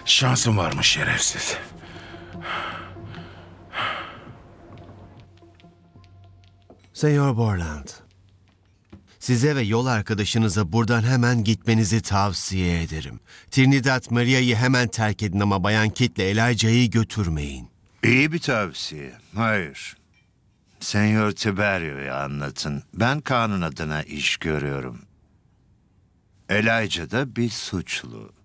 Şansım varmış şerefsiz. Senyor Borland, size ve yol arkadaşınıza buradan hemen gitmenizi tavsiye ederim. Trinidad Maria'yı hemen terk edin ama Bayan Kit'le Elijah'yı götürmeyin. İyi bir tavsiye. Hayır. Senyor Tiberio'ya anlatın. Ben kanun adına iş görüyorum. Elijah da bir suçlu.